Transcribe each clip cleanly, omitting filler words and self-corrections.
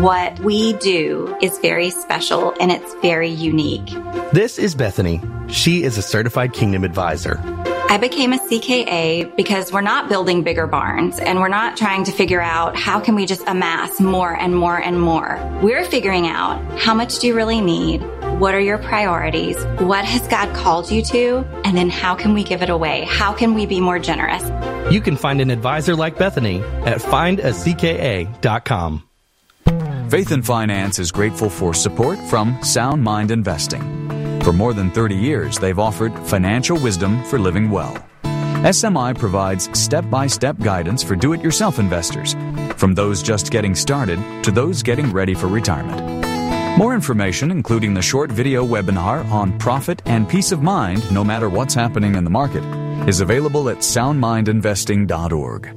What we do is very special and it's very unique. This is Bethany. She is a certified Kingdom advisor. I became a CKA because we're not building bigger barns and we're not trying to figure out how can we just amass more and more and more. We're figuring out how much do you really need? What are your priorities? What has God called you to? And then how can we give it away? How can we be more generous? You can find an advisor like Bethany at findacka.com. Faith and Finance is grateful for support from Sound Mind Investing. For more than 30 years, they've offered financial wisdom for living well. SMI provides step-by-step guidance for do-it-yourself investors, from those just getting started to those getting ready for retirement. More information, including the short video webinar on profit and peace of mind no matter what's happening in the market, is available at soundmindinvesting.org.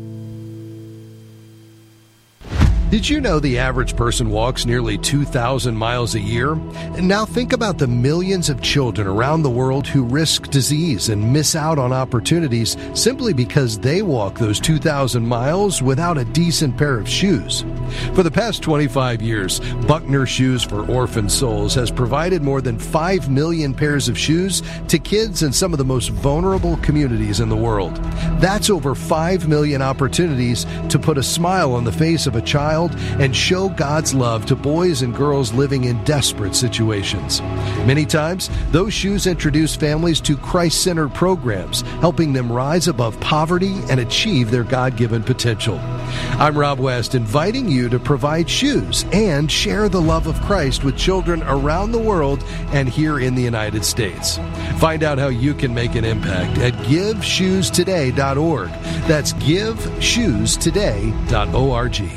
Did you know the average person walks nearly 2,000 miles a year? And now think about the millions of children around the world who risk disease and miss out on opportunities simply because they walk those 2,000 miles without a decent pair of shoes. For the past 25 years, Buckner Shoes for Orphan Souls has provided more than 5 million pairs of shoes to kids in some of the most vulnerable communities in the world. That's over 5 million opportunities to put a smile on the face of a child and show God's love to boys and girls living in desperate situations. Many times, those shoes introduce families to Christ-centered programs, helping them rise above poverty and achieve their God-given potential. I'm Rob West, inviting you to provide shoes and share the love of Christ with children around the world and here in the United States. Find out how you can make an impact at GiveShoesToday.org. That's GiveShoesToday.org.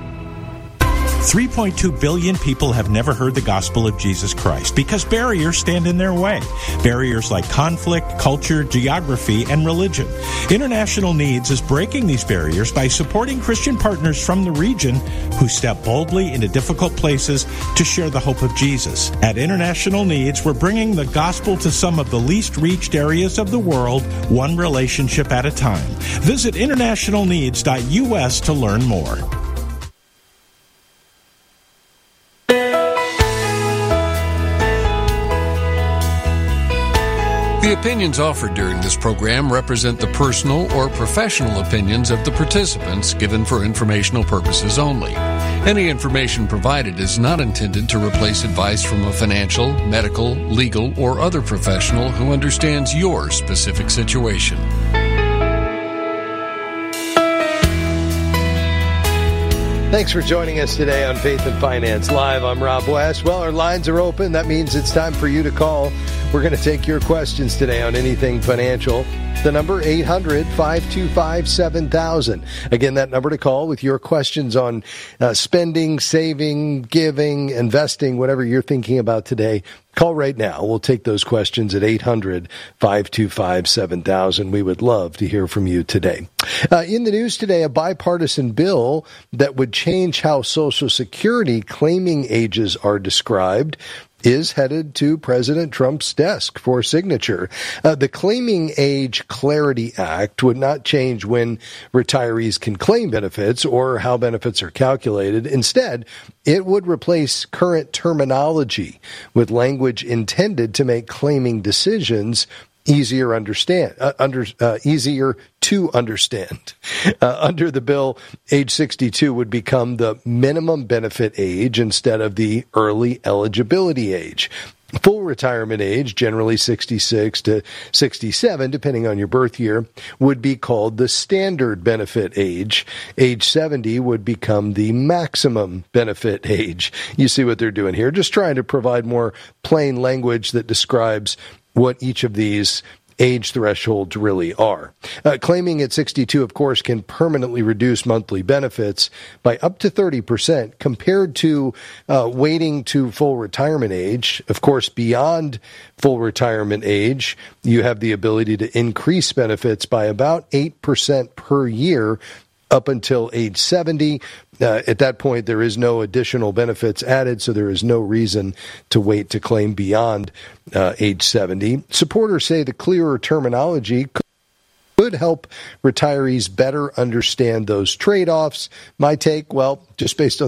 3.2 billion people have never heard the gospel of Jesus Christ because barriers stand in their way. Barriers like conflict, culture, geography, and religion. International Needs is breaking these barriers by supporting Christian partners from the region who step boldly into difficult places to share the hope of Jesus. At International Needs, we're bringing the gospel to some of the least reached areas of the world, one relationship at a time. Visit internationalneeds.us to learn more. The opinions offered during this program represent the personal or professional opinions of the participants given for informational purposes only. Any information provided is not intended to replace advice from a financial, medical, legal, or other professional who understands your specific situation. Thanks for joining us today on Faith and Finance Live. I'm Rob West. Well, our lines are open. That means it's time for you to call. We're going to take your questions today on anything financial. The number 800-525-7000. Again, that number to call with your questions on spending, saving, giving, investing, whatever you're thinking about today. Call right now. We'll take those questions at 800-525-7000. We would love to hear from you today. In the news today, a bipartisan bill that would change how Social Security claiming ages are described is headed to President Trump's desk for signature. The Claiming Age Clarity Act would not change when retirees can claim benefits or how benefits are calculated. Instead, it would replace current terminology with language intended to make claiming decisions easier to understand. Under the bill, age 62 would become the minimum benefit age instead of the early eligibility age. Full retirement age, generally 66 to 67, depending on your birth year, would be called the standard benefit age. Age 70 would become the maximum benefit age. You see what they're doing here? Just trying to provide more plain language that describes what each of these age thresholds really are. Claiming at 62, of course, can permanently reduce monthly benefits by up to 30% compared to waiting to full retirement age. Of course, beyond full retirement age, you have the ability to increase benefits by about 8% per year up until age 70. At that point, there is no additional benefits added, so there is no reason to wait to claim beyond age 70. Supporters say the clearer terminology could help retirees better understand those trade-offs. My take, well, just based on